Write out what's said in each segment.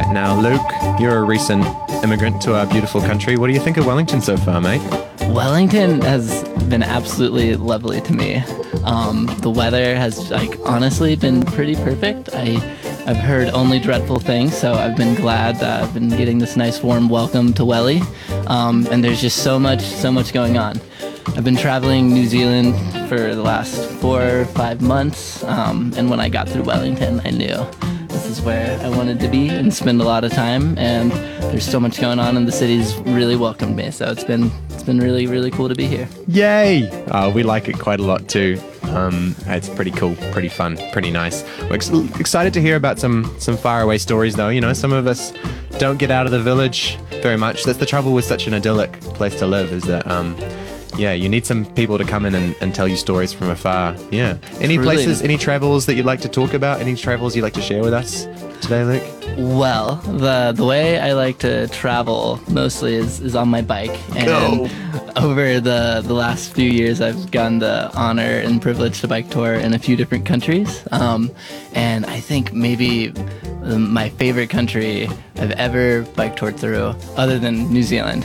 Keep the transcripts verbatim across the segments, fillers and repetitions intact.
Now, Luke, you're a recent immigrant to our beautiful country. What do you think of Wellington so far, mate? Wellington has been absolutely lovely to me. Um, the weather has, like, honestly been pretty perfect. I, I've heard only dreadful things, so I've been glad that I've been getting this nice warm welcome to Welly. Um, and there's just so much, so much going on. I've been traveling New Zealand for the last four or five months, um, and when I got through Wellington, I knew this is where I wanted to be and spend a lot of time. And there's so much going on, and the city's really welcomed me. So it's been it's been really really cool to be here. Yay! Uh, we like it quite a lot too. Um, it's pretty cool, pretty fun, pretty nice. We're ex- excited to hear about some some faraway stories, though. You know, some of us don't get out of the village very much. That's the trouble with such an idyllic place to live, is that um, yeah, you need some people to come in and, and tell you stories from afar. Yeah. Any Truly. places, any travels that you'd like to talk about? Any travels you'd like to share with us today, Luke? Well, the the way I like to travel mostly is, is on my bike. And Go. over the, the last few years, I've gotten the honor and privilege to bike tour in a few different countries. Um, and I think maybe um, my favorite country I've ever bike toured through, other than New Zealand,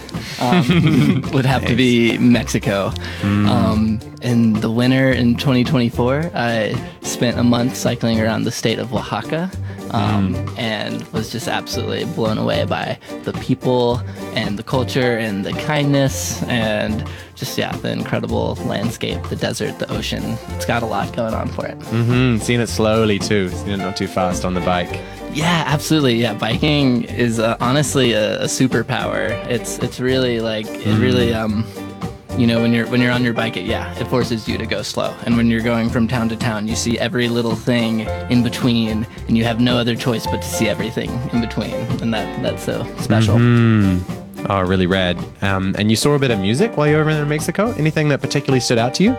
um, would have to be Mexico. Mm. Um, in the winter in twenty twenty-four, I spent a month cycling around the state of Oaxaca. Um, Mm. and was just absolutely blown away by the people and the culture and the kindness and just, yeah, the incredible landscape, the desert, the ocean. It's got a lot going on for it. Mm-hmm. Seeing it slowly too, seeing it not too fast on the bike. Yeah, absolutely. Yeah, biking is uh, honestly a, a superpower. It's it's really like, it really, um, you know, when you're when you're on your bike, it, yeah, it forces you to go slow. And when you're going from town to town, you see every little thing in between, and you have no other choice but to see everything in between. And that that's so special. Mm. Oh, really rad. Um, and you saw a bit of music while you were over there in Mexico? Anything that particularly stood out to you?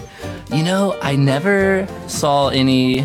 You know, I never saw any.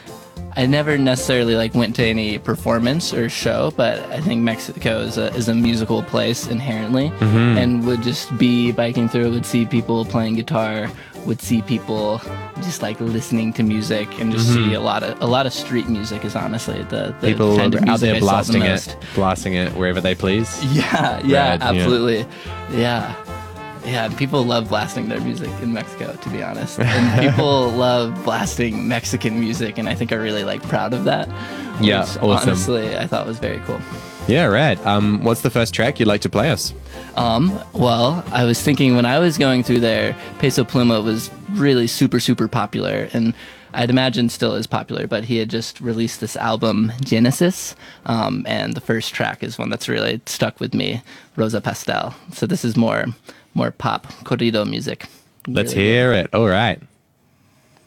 I never necessarily like went to any performance or show, but I think Mexico is a is a musical place inherently, Mm-hmm. and would just be biking through, would see people playing guitar, would see people just like listening to music, and just Mm-hmm. see a lot of a lot of street music is honestly the, the People kind of out music there I saw the blasting most. it, blasting it wherever they please. Yeah, yeah, Rad, yeah. absolutely, yeah. Yeah, people love blasting their music in Mexico, to be honest. And people love blasting Mexican music, and I think are really like proud of that. Yeah, which, awesome. Honestly, I thought was very cool. Yeah, rad. Um, what's the first track you'd like to play us? Um, well, I was thinking when I was going through there, Peso Pluma was really super, super popular, and I'd imagine still is popular, but he had just released this album, Genesis, um, and the first track is one that's really stuck with me, Rosa Pastel. So this is more, more pop, corrido music. Let's Really hear it. All right.